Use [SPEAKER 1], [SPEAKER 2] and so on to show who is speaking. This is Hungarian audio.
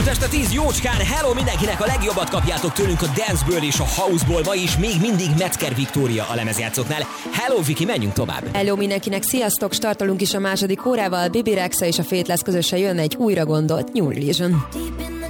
[SPEAKER 1] Budapest a 10 jócskán, hello mindenkinek, a legjobbat kapjátok tőlünk a danceből és a houseból, ma is még mindig Metzger Viktória a lemezjátszóknál. Hello Viki, menjünk tovább!
[SPEAKER 2] Hello mindenkinek, sziasztok, startolunk is a második órával, Bibi Rexa és a Faithless közösen jön egy újra gondolt New Religion.